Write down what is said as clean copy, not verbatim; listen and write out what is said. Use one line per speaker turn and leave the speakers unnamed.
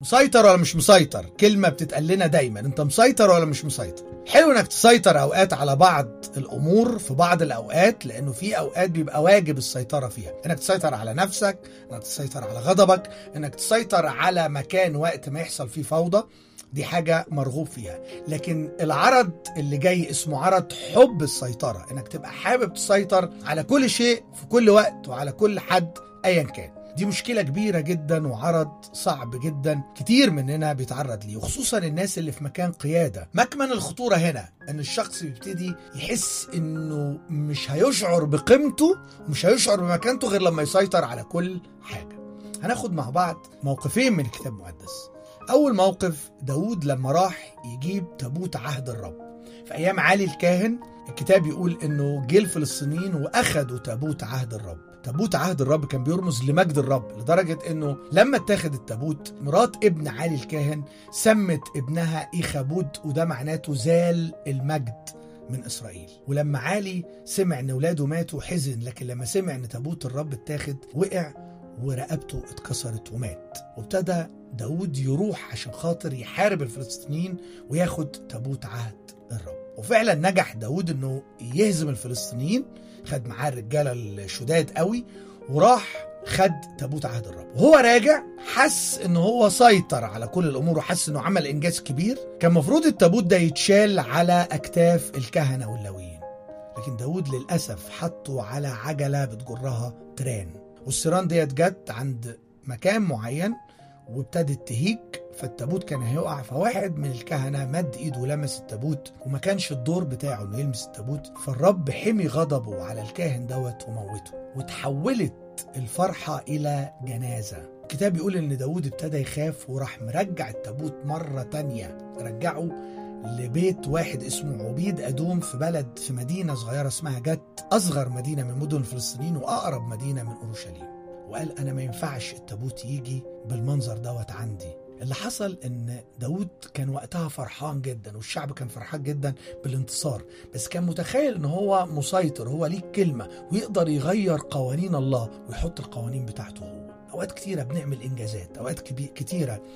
مسيطر ولا مش مسيطر؟ كلمة بتتقال لنا دايما، انت مسيطر ولا مش مسيطر؟ حلو انك تسيطر اوقات على بعض الامور في بعض الاوقات، لانه في اوقات بيبقى واجب السيطرة فيها، انك تسيطر على نفسك، انك تسيطر على غضبك، انك تسيطر على مكان وقت ما يحصل فيه فوضى، دي حاجة مرغوب فيها. لكن العرض اللي جاي اسمه عرض حب السيطرة، انك تبقى حابب تسيطر على كل شيء في كل وقت وعلى كل حد ايا كان. دي مشكلة كبيرة جدا وعرض صعب جدا كتير مننا بيتعرض ليه، وخصوصا الناس اللي في مكان قيادة. مكمن الخطورة هنا ان الشخص بيبتدي يحس انه مش هيشعر بقيمته ومش هيشعر بمكانته غير لما يسيطر على كل حاجة. هناخد مع بعض موقفين من الكتاب المقدس. اول موقف داود لما راح يجيب تابوت عهد الرب في ايام علي الكاهن. الكتاب يقول انه جه الفلسطينيين واخدوا تابوت عهد الرب. تابوت عهد الرب كان بيرمز لمجد الرب، لدرجة انه لما اتاخد التابوت مرات ابن علي الكاهن سمت ابنها إيخابود، وده معناته زال المجد من إسرائيل. ولما علي سمع ان ولاده ماتوا حزن، لكن لما سمع ان تابوت الرب اتاخد وقع ورقبته اتكسرت ومات. وابتدى داود يروح عشان خاطر يحارب الفلسطينيين وياخد تابوت عهد الرب. وفعلا نجح داود انه يهزم الفلسطينيين، خد معاه الرجالة الشداد قوي وراح خد تابوت عهد الرب. وهو راجع حس انه هو سيطر على كل الامور وحس انه عمل انجاز كبير. كان مفروض التابوت ده يتشال على اكتاف الكهنة واللاويين، لكن داود للأسف حطه على عجلة بتجرها تران، والسيران ديت جت عند مكان معين وابتدت تهيج، فالتابوت كان هيقع. فواحد من الكهنة مد ايده ولمس التابوت وما كانش الدور بتاعه انه يلمس التابوت، فالرب حمي غضبه على الكاهن دوت وموته، وتحولت الفرحة إلى جنازة. الكتاب يقول ان داود ابتدى يخاف وراح مرجع التابوت مرة تانية، رجعه لبيت واحد اسمه عبيد أدوم في بلد في مدينة صغيرة اسمها جت، أصغر مدينة من مدن الفلسطينيين وأقرب مدينة من أورشليم. وقال أنا ما ينفعش التابوت يجي بالمنظر دوت عندي. اللي حصل ان داود كان وقتها فرحان جدا والشعب كان فرحان جدا بالانتصار، بس كان متخيل ان هو مسيطر، هو ليه كلمة ويقدر يغير قوانين الله ويحط القوانين بتاعته هو. اوقات كتيرة بنعمل انجازات، اوقات كتيرة